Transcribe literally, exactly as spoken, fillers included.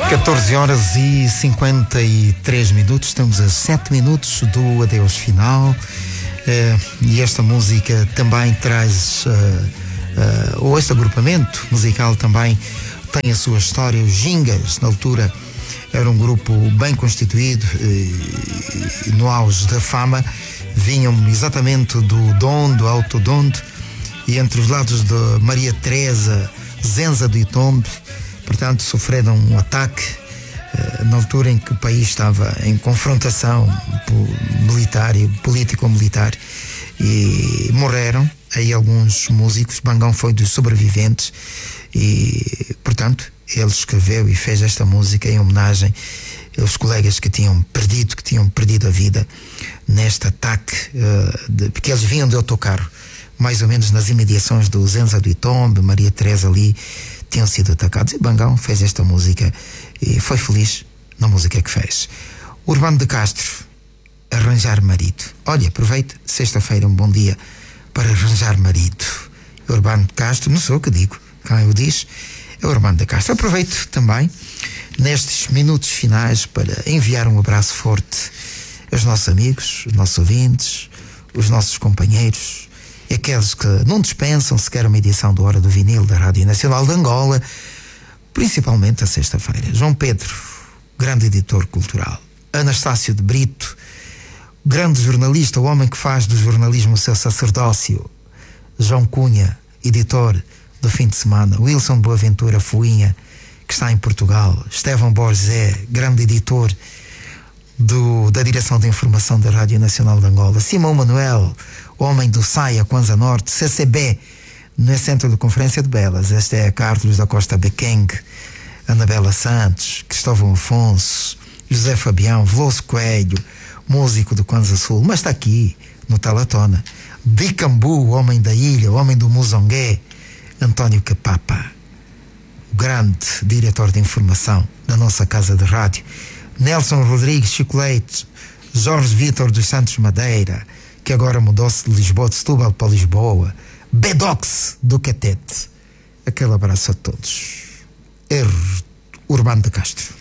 catorze horas e cinquenta e três minutos, estamos a sete minutos do adeus final, uh, e esta música também traz, uh, uh, ou este agrupamento musical também tem a sua história. Os Gingas, na altura, era um grupo bem constituído, e, e no auge da fama, vinham exatamente do Dom, do Alto Dondo, e entre os lados de Maria Teresa, Zenza do Itombe. Portanto, sofreram um ataque uh, na altura em que o país estava em confrontação militar e político-militar, e morreram aí alguns músicos. Bangão foi dos sobreviventes e, portanto, ele escreveu e fez esta música em homenagem aos colegas que tinham perdido, que tinham perdido a vida neste ataque, uh, de, porque eles vinham de autocarro, mais ou menos nas imediações do Zenza do Itombe, Maria Teresa ali, tinham sido atacados, e Bangão fez esta música e foi feliz na música que fez. Urbano de Castro, Arranjar Marido. Olha, aproveite, sexta-feira, um bom dia para arranjar marido. Urbano de Castro, não sou eu que digo, quem eu diz é Urbano de Castro. Aproveito também nestes minutos finais para enviar um abraço forte aos nossos amigos, os nossos ouvintes, os nossos companheiros, e aqueles que não dispensam sequer uma edição do Hora do Vinil da Rádio Nacional de Angola, principalmente a sexta-feira. João Pedro, grande editor cultural. Anastácio de Brito, grande jornalista, o homem que faz do jornalismo o seu sacerdócio. João Cunha, editor do Fim de Semana. Wilson Boaventura Fuinha, que está em Portugal. Estevão Borges, grande editor do, da Direção de Informação da Rádio Nacional de Angola. Simão Manuel, homem do Saia, Kwanza Norte. C C B, no Centro de Conferência de Belas. Este é Carlos da Costa Bequeng, Anabela Santos, Cristóvão Afonso, José Fabião, Veloso Coelho, músico do Kwanza Sul, mas está aqui no Talatona. Bicambu, o homem da ilha, o homem do Muzongué. António Capapa, o grande diretor de informação da nossa casa de rádio. Nelson Rodrigues Chico Leite, Jorge Vítor dos Santos Madeira, que agora mudou-se de Lisboa, de Setúbal para Lisboa. Bedox do Catete. Aquele abraço a todos. R. Urbano de Castro.